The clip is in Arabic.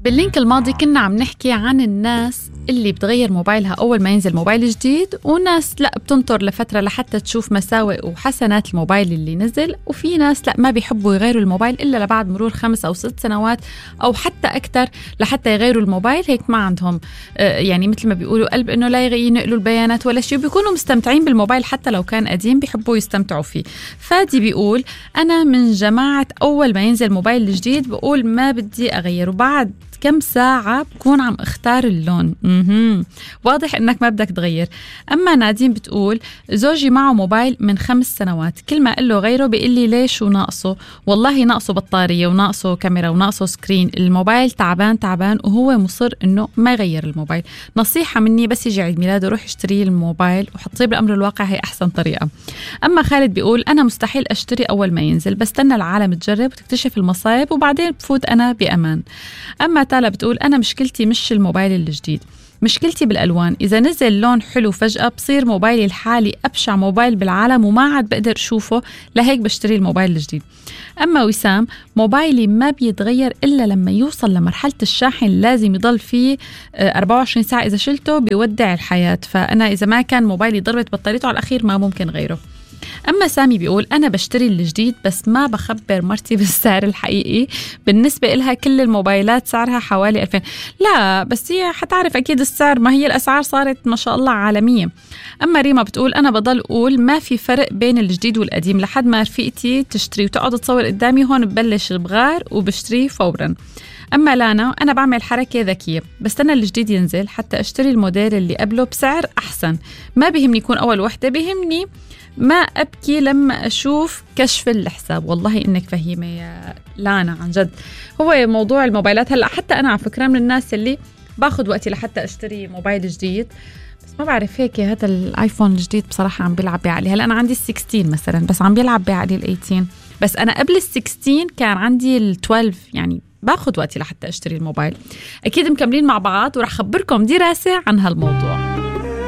باللينك الماضي كنا عم نحكي عن الناس اللي بتغير موبايلها أول ما ينزل موبايل جديد، وناس لا بتنطر لفترة لحتى تشوف مساوئ وحسنات الموبايل اللي نزل، وفي ناس لا ما بيحبوا يغيروا الموبايل إلا لبعد مرور 5 أو 6 سنوات أو حتى أكتر لحتى يغيروا الموبايل. هيك ما عندهم يعني مثل ما بيقولوا قلب إنه لا ينقلوا البيانات ولا شيء، بيكونوا مستمتعين بالموبايل حتى لو كان قديم بيحبوا يستمتعوا فيه. فادي بيقول أنا من جماعة أول ما ينزل موبايل جديد بقول ما بدي أغيره، بعد كم ساعة بكون عم اختار اللون. واضح انك ما بدك تغير. اما نادين بتقول زوجي معه موبايل من 5 سنوات، كل ما قل له غيره بيقول لي ليش وناقصه، والله ناقصه بطارية وناقصه كاميرا وناقصه سكرين، الموبايل تعبان وهو مصر انه ما يغير الموبايل. نصيحة مني بس يجي عيد ميلاده روح اشتري الموبايل وحطيه بالامر الواقع، هي احسن طريقة. اما خالد بيقول انا مستحيل اشتري اول ما ينزل، بستنى العالم تجرب وتكتشف المصايب وبعدين بفوت انا بامان. اما تالا بتقول أنا مشكلتي مش الموبايل الجديد، مشكلتي بالألوان، إذا نزل لون حلو فجأة بصير موبايلي الحالي أبشع موبايل بالعالم وما عاد بقدر أشوفه، لهيك بشتري الموبايل الجديد. أما وسام موبايلي ما بيتغير إلا لما يوصل لمرحلة الشاحن، لازم يضل فيه 24 ساعة، إذا شلته بيودع الحياة، فأنا إذا ما كان موبايلي ضربت بطاريته على الأخير ما ممكن غيره. أما سامي بيقول أنا بشتري الجديد بس ما بخبر مرتي بالسعر الحقيقي، بالنسبة إلها كل الموبايلات سعرها حوالي 2000. لا بس هي حتعرف أكيد السعر، ما هي الأسعار صارت ما شاء الله عالمية. أما ريما بتقول أنا بضل أقول ما في فرق بين الجديد والقديم لحد ما رفيقتي تشتري وتقعد تصور قدامي، هون ببلش بغار وبشتريه فورا. أما لانا أنا بعمل حركة ذكية، بستنى الجديد ينزل حتى أشتري الموديل اللي قبله بسعر أحسن، ما بيهمني يكون أول وحدة، بيهمني ما أبكي لما أشوف كشف الحساب. والله إنك فهيمة يا لانا عن جد. هو موضوع الموبايلات هلأ حتى أنا على فكرة من الناس اللي باخد وقتي لحتى أشتري موبايل جديد، بس ما بعرف هيك هذا الآيفون الجديد بصراحة عم بيلعب بعقلي. هلأ أنا عندي 16 مثلا بس عم بيلعب بعقلي 18، بس أنا قبل 16 كان عندي 12، يعني باخد وقتي لحتى أشتري الموبايل. أكيد مكملين مع بعض ورح خبركم دراسة عن هالموضوع.